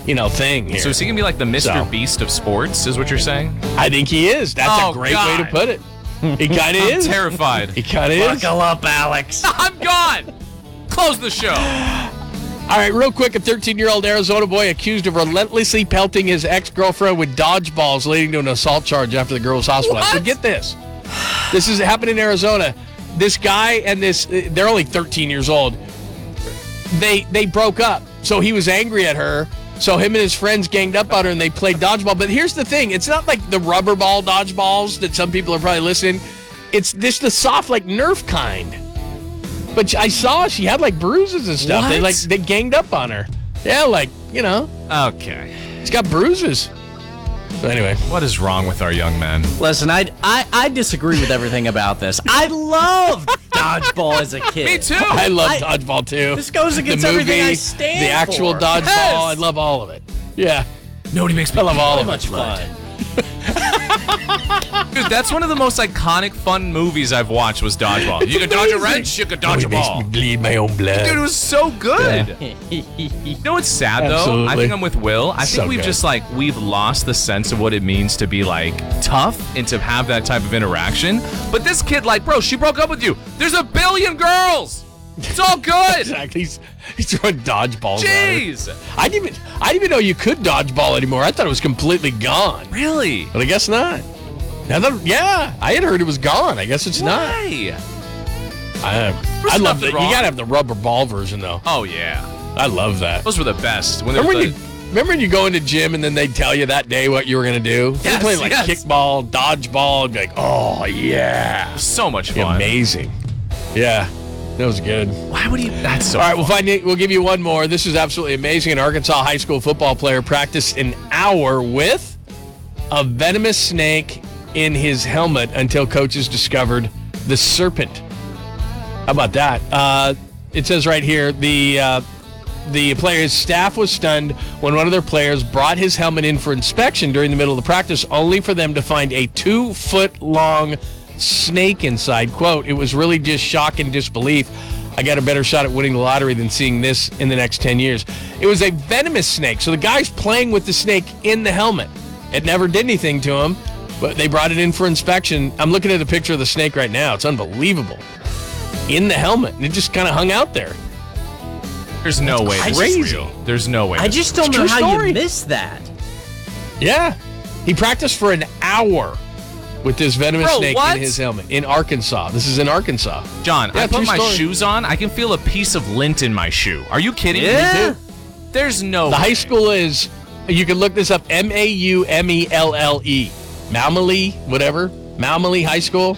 thing here. So is he going to be like the Mr. Beast of sports, is what you're saying? I think he is. That's a great way to put it. He kind of is. I'm terrified. He kind of is. Buckle up, Alex. I'm gone. Close the show. All right, real quick, a 13-year-old Arizona boy accused of relentlessly pelting his ex-girlfriend with dodgeballs, leading to an assault charge after the girl was hospitalized. So get this. This is happening in Arizona. This guy and they're only 13 years old. They broke up, so he was angry at her. So him and his friends ganged up on her, and they played dodgeball. But here's the thing. It's not like the rubber ball dodgeballs that some people are probably listening. It's the soft, like, Nerf kind. But I saw she had, like, bruises and stuff. What? They ganged up on her. Yeah, like, Okay. she's got bruises. So anyway. What is wrong with our young men? Listen, I disagree with everything about this. I loved dodgeball as a kid. Me too. I love dodgeball, too. This goes against the movie, everything I stand the actual for. dodgeball. Yes. I love all of it. Yeah. Nobody makes me I love all of much it. fun. Dude, that's one of the most iconic, fun movies I've watched was Dodgeball. You could dodge a wrench, you could dodge a Makes ball. me bleed my own blood. Dude, it was so good. You know what's sad, though? Absolutely. I think I'm with Will. I think So we've good. we've lost the sense of what it means to be, tough and to have that type of interaction. But this kid, bro, she broke up with you. There's a billion girls. It's all good. Exactly. He's throwing dodgeballs. Jeez. I didn't even know you could dodgeball anymore. I thought it was completely gone. Really? But I guess not. I had heard it was gone. I guess it's Why? not. I love that. You wrong. gotta have the rubber ball version though. Oh, yeah. I love that. Those were the best. Remember when you go into gym and then they'd tell you that day what you were gonna do? They Yes, play yes. kickball, dodgeball, and be like, oh yeah, so much fun. amazing. Yeah, that was good. Why would he? That's so All right, fun. we'll give you one more. This is absolutely amazing. An Arkansas high school football player practiced an hour with a venomous snake in his helmet until coaches discovered the serpent. How about that? It says right here, the player's staff was stunned when one of their players brought his helmet in for inspection during the middle of the practice, only for them to find a 2-foot-long snake inside. Quote, it was really just shock and disbelief. I got a better shot at winning the lottery than seeing this in the next 10 years. It was a venomous snake. So the guy's playing with the snake in the helmet. It never did anything to him, but they brought it in for inspection. I'm looking at a picture of the snake right now. It's unbelievable. In the helmet. And it just kind of hung out there. There's no way this crazy. is real. There's no way. I this just is don't True know how story. you missed that. Yeah. He practiced for an hour with this venomous snake what? in his helmet in Arkansas. This is in Arkansas. John, Yeah, I put true my story. shoes on. I can feel a piece of lint in my shoe. Are you kidding Yeah. me? There's no The way. high school is, you can look this up, Maumelle. Maumelle, whatever. Maumelle High School.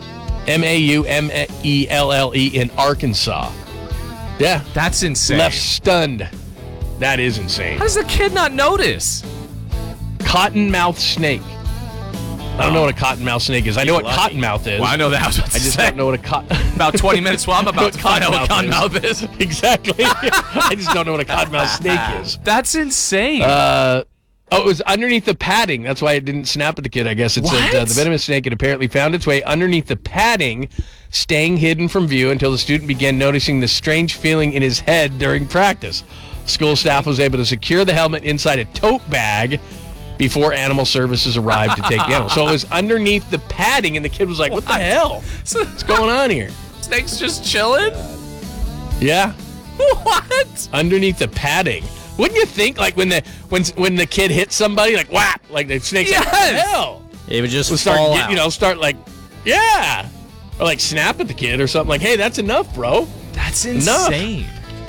Maumelle in Arkansas. Yeah. That's insane. Left stunned. That is insane. How does the kid not notice? Cottonmouth snake. I don't know what a cottonmouth snake is. I know what lucky. cottonmouth is. Well, I know that. I was about to I just say. don't know what a cotton... About 20 minutes. Well, I'm about to find out what Cottonmouth cottonmouth is. Exactly. I just don't know what a cottonmouth snake is. That's insane. It was underneath the padding. That's why it didn't snap at the kid, I guess. It said What? the venomous snake had apparently found its way underneath the padding, staying hidden from view until the student began noticing the strange feeling in his head during practice. School staff was able to secure the helmet inside a tote bag before animal services arrived to take the animal. So it was underneath the padding, and the kid was like, what the hell? What's going on here? Snake's just chilling? Yeah. What? Underneath the padding. Wouldn't you think, like, when the kid hits somebody, like, whap, like the snake's like, what the Yes! hell? It would just We'll fall start, out. start like, yeah. Or like snap at the kid or something like, hey, that's enough, bro. That's Enough. insane.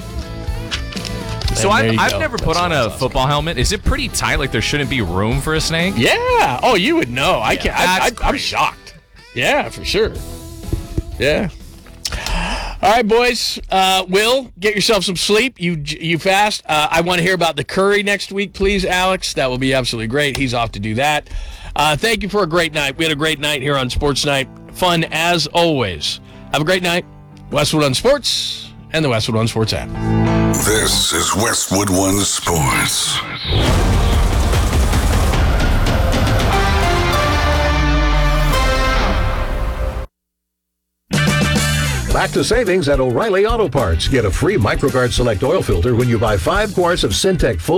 So And there you I've go. never put That's on a awesome. football helmet. Is it pretty tight? Like there shouldn't be room for a snake? Yeah. Oh, you would know. I can't. that's I'm great. shocked. Yeah, for sure. Yeah. All right, boys. Will, get yourself some sleep. You fast. I want to hear about the curry next week, please, Alex. That will be absolutely great. He's off to do that. Thank you for a great night. We had a great night here on Sports Night. Fun as always. Have a great night. Westwood One Sports and the Westwood One Sports app. This is Westwood One Sports. Back to savings at O'Reilly Auto Parts. Get a free MicroGuard Select oil filter when you buy 5 quarts of Syntec full